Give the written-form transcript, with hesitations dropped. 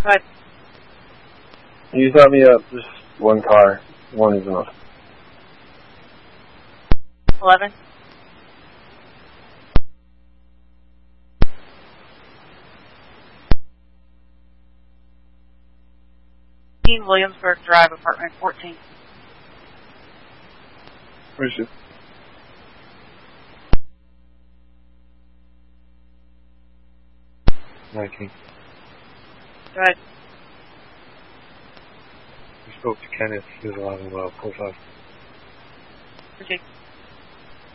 Good. You set me up just one car. One is enough. 11. Williamsburg Drive, apartment 14. Where's it? Nineteen. Good. We spoke to Kenneth. He was alive and well. 45. Okay.